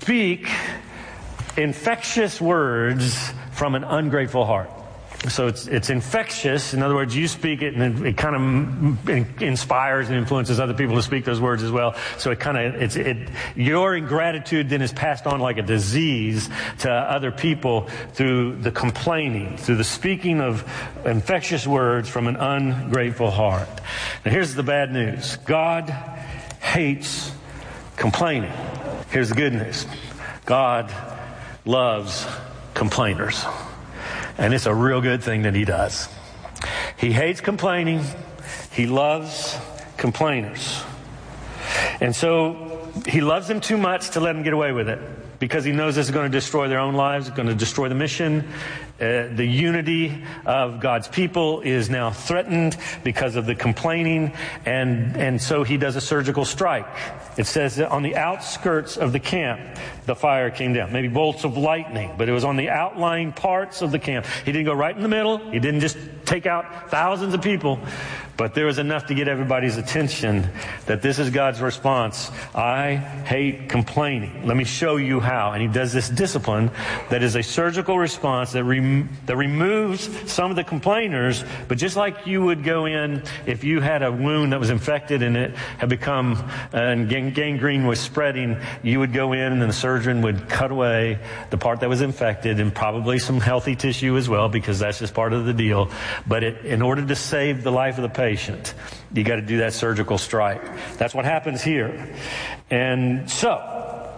speak infectious words from an ungrateful heart. So it's infectious. In other words, you speak it and it kind of inspires and influences other people to speak those words as well. So your ingratitude then is passed on like a disease to other people through the complaining, through the speaking of infectious words from an ungrateful heart. Now here's the bad news. God hates complaining. Here's the good news. God loves complainers. And it's a real good thing that he does. He hates complaining. He loves complainers. And so he loves them too much to let them get away with it, because he knows this is going to destroy their own lives, it's going to destroy the mission. The unity of God's people is now threatened because of the complaining, and so he does a surgical strike. It says that on the outskirts of the camp, the fire came down. Maybe bolts of lightning, but it was on the outlying parts of the camp. He didn't go right in the middle. He didn't just take out thousands of people, but there was enough to get everybody's attention that this is God's response. I hate complaining. Let me show you how. And he does this discipline that is a surgical response that removes some of the complainers, but just like you would go in if you had a wound that was infected and it had become, and gangrene was spreading, you would go in and then the surgeon would cut away the part that was infected and probably some healthy tissue as well, because that's just part of the deal. But in order to save the life of the patient, you got to do that surgical strike. That's what happens here. And so,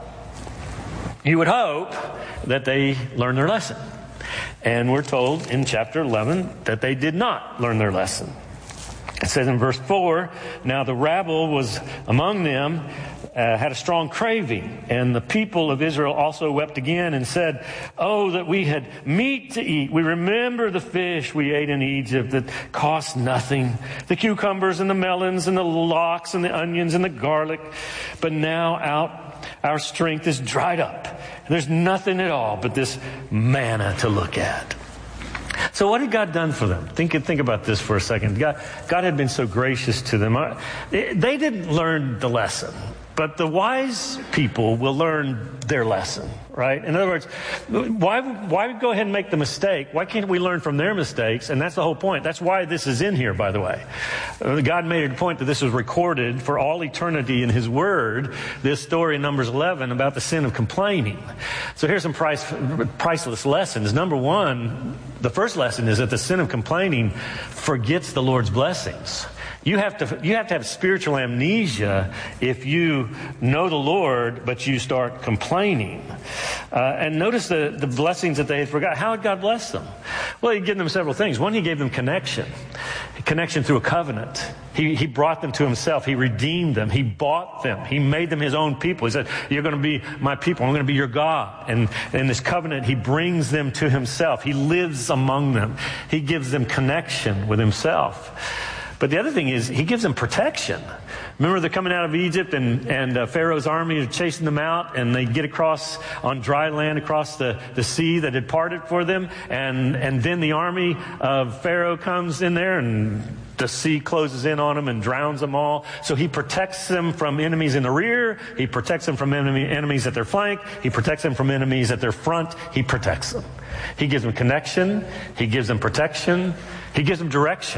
you would hope that they learn their lesson. And we're told in chapter 11 that they did not learn their lesson. It says in verse 4, now the rabble was among them, had a strong craving, and the people of Israel also wept again and said, oh, that we had meat to eat. We remember the fish we ate in Egypt that cost nothing, the cucumbers and the melons and the lox and the onions and the garlic. But now our strength is dried up. There's nothing at all but this manna to look at. So what had God done for them? Think about this for a second. God had been so gracious to them. They didn't learn the lesson, but the wise people will learn their lesson, right? In other words, why go ahead and make the mistake? Why can't we learn from their mistakes? And that's the whole point. That's why this is in here, by the way. God made a point that this was recorded for all eternity in His Word, this story in Numbers 11 about the sin of complaining. So here's some priceless lessons. Number one, the first lesson is that the sin of complaining forgets the Lord's blessings. You have to have spiritual amnesia if you know the Lord, but you start complaining. And notice the blessings that they had forgot. How had God bless them? Well, He gave them several things. One, He gave them connection through a covenant. He brought them to Himself. He redeemed them. He bought them. He made them His own people. He said, you're going to be my people. I'm going to be your God. And in this covenant, He brings them to Himself. He lives among them. He gives them connection with Himself. But the other thing is, He gives them protection. Remember, they're coming out of Egypt, and Pharaoh's army is chasing them out, and they get across on dry land, across the sea that had parted for them, and then the army of Pharaoh comes in there, and the sea closes in on them and drowns them all. So He protects them from enemies in the rear. He protects them from enemies at their flank. He protects them from enemies at their front. He protects them. He gives them connection. He gives them protection. He gives them direction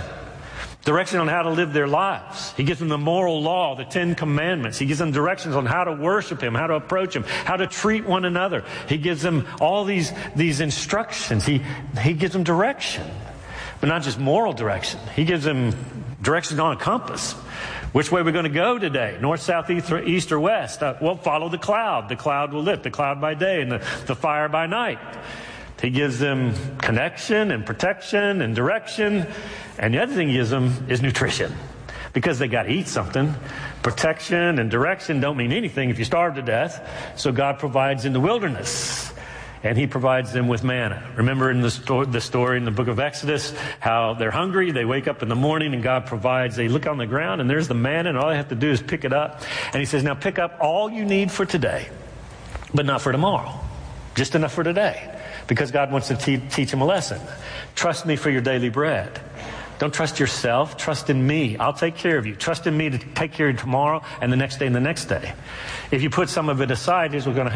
on how to live their lives. He gives them the moral law, the 10 commandments. He gives them directions on how to worship Him, how to approach Him, how to treat one another. He gives them all these instructions. He gives them direction, but not just moral direction. He gives them directions on a compass. Which way we're going to go today? North, south, east, or west? Well, follow the cloud. The cloud will lit. The cloud by day and the fire by night. He gives them connection and protection and direction. And the other thing He gives them is nutrition, because they got to eat something. Protection and direction don't mean anything if you starve to death. So God provides in the wilderness, and He provides them with manna. Remember in the story in the book of Exodus, how they're hungry, they wake up in the morning and God provides. They look on the ground and there's the manna, and all they have to do is pick it up. And He says, now pick up all you need for today, but not for tomorrow. Just enough for today. Because God wants to teach them a lesson. Trust Me for your daily bread. Don't trust yourself. Trust in Me. I'll take care of you. Trust in Me to take care of you tomorrow and the next day and the next day. If you put some of it aside, here's what's going to happen.